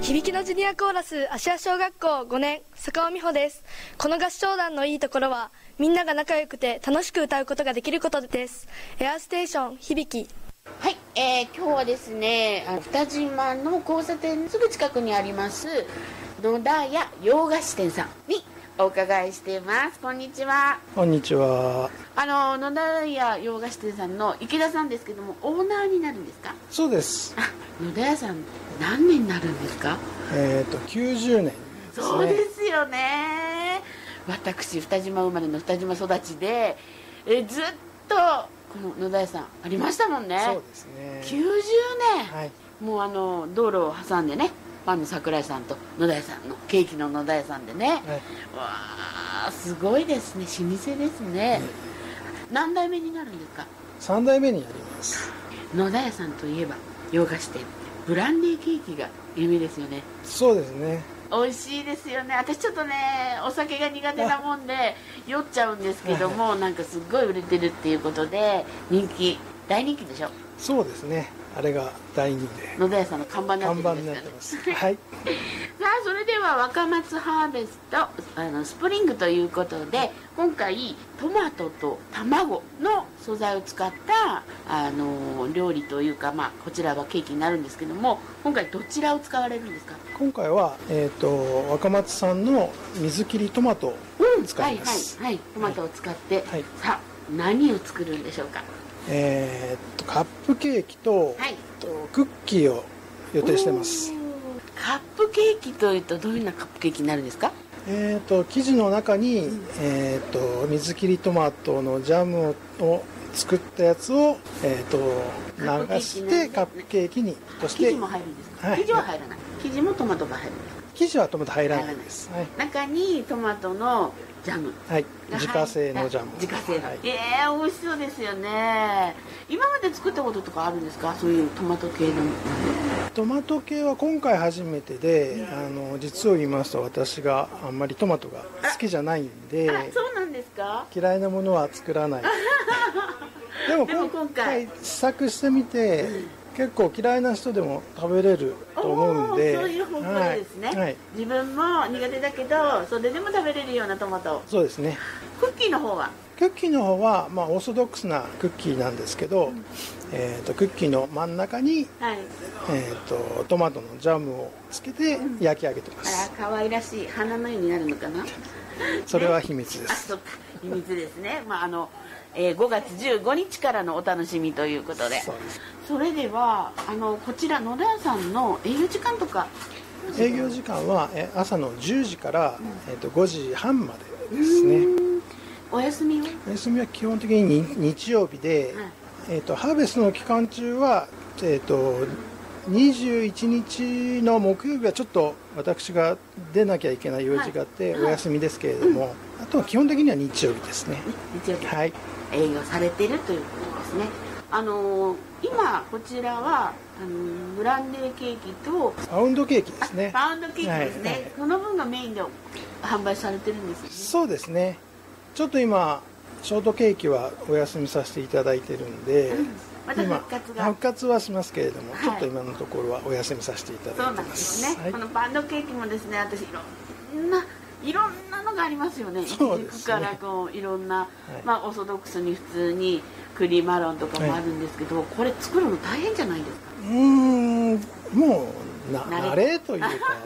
響きのジュニアコーラス芦屋小学校5年坂尾美穂です。この合唱団のいいところはみんなが仲良くて楽しく歌うことができることです。エアステーション響き。 はい、今日はですね二島の交差点のすぐ近くにあります野田屋洋菓子店さんにお伺いしています。こんにちは。 こんにちは。 野田屋洋菓子店さんの池田さんですけども、オーナーになるんですか？ そうです。 野田屋さん何年になるんですか ？90年ですね。 そうですよね。私二島生まれの二島育ちでずっとこの野田屋さんありましたもんね。 そうですね。 90年、はい、もう道路を挟んでね、パンの桜井さんと野田屋さんのケーキの野田屋さんでね、はい、わあすごいですね。老舗ですね。何代目になるんですか ？3代目になります。 野田屋さんといえば洋菓子店ブランデーケーキが有名ですよね。 そうですね。 美味しいですよね。私ちょっとねお酒が苦手なもんで酔っちゃうんですけども、なんかすっごい売れてるっていうことで大人気でしょ。 そうですね。あれが大人気で野田屋さんの看板になってるんですかね。 看板になってます。はい。さあそれでは若松ハーベストスプリングということで、今回トマトと卵の素材を使った料理というか、こちらはケーキになるんですけども、今回どちらを使われるんですか？ 今回は、若松産の水切りトマトを使います。 はい、トマトを使って、はい、さあ何を作るんでしょうか？ カップケーキと、はい、クッキーを予定してます。 カップケーキというとどういうようなカップケーキになるんですか？ 生地の中に、水切りトマトのジャムを作ったやつを、流してカップケーキにとして。 生地も入るんですか？はい、生地は入らない。生地もトマトが入る。 生地はトマト入らないです。はい、 中にトマトのジャム、 はい、自家製のジャム。 自家製の、はい、美味しそうですよね。今まで作ったこととかあるんですか？そういうトマト系の。 トマト系は今回初めてで、実を言いますと私があんまりトマトが好きじゃないんで。 そうなんですか？ 嫌いなものは作らない。でも今回試作してみて、結構嫌いな人でも食べれると思うんで。 そういう方向ですね、はい、自分も苦手だけどそれでも食べれるようなトマト。そうですね。クッキーの方はオーソドックスなクッキーなんですけど、クッキーの真ん中に、はい、トマトのジャムをつけて焼き上げてます。 可愛らしい花のようになるのかな。 それは秘密です。 そっか、秘密ですね。5月15日からのお楽しみということで。それではこちら野田屋さんの営業時間とか。 営業時間は朝の10時から、5時半までですね。 お休みは？ お休みは基本的に日曜日で、ハーベストの期間中は、21日の木曜日はちょっと私が出なきゃいけない用事があってお休みですけれども、あとは基本的には日曜日ですね。 日曜日、 はい、 営業されているということですね。今こちらはブランデーケーキとパウンドケーキですね。 パウンドケーキですね、はいはい、この分がメインで販売されてるんですよね。 そうですね。ちょっと今ショートケーキはお休みさせていただいてるんで、 また復活はしますけれども、ちょっと今のところはお休みさせていただいてます。そうなんですね、はい、このパウンドケーキもですね、私いろんなのがありますよね。 そうですね。 イチジクからいろんな、オーソドックスに普通に栗マロンとかもあるんですけど、これ作るの大変じゃないですか？ もう慣れというか